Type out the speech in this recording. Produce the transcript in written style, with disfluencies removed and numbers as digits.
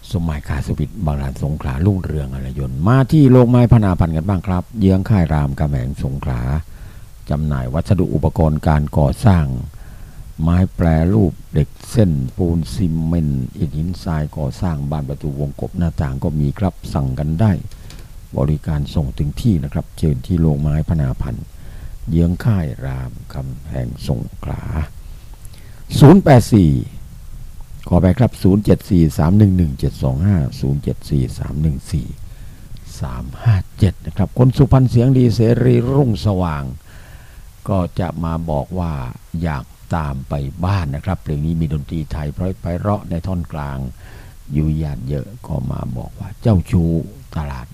สมัยคาสวิตบางลานสงขลารุ่งเรืองอรยนต์มาที่โรงไม้พนาพันธ์กันบ้างครับเยื้องค่ายรามกำแหงสงขลาจำหน่ายวัสดุอุปกรณ์การก่อสร้างไม้แปรรูปเหล็กเส้นปูนซีเมนต์อิฐหินทรายก่อสร้างบ้านประตูวงกบหน้าต่างก็มีครับสั่งกันได้บริการส่งถึงที่นะครับเชิญที่โรงไม้พนาพันธ์เยื้องค่ายรามคำแหงสงขลา084ขอไปครับ0743117325074314 นะครับคนสุพรรณเสียงดีเสรีรุ่งสว่างก็จะมาบอกว่าอยากตามไปบ้านนะครับเพลงนี้มีดนตรีไทยไพเราะในท่อนกลางอยู่ญาติเยอะก็มาบอกว่าเจ้าชู้ตลาด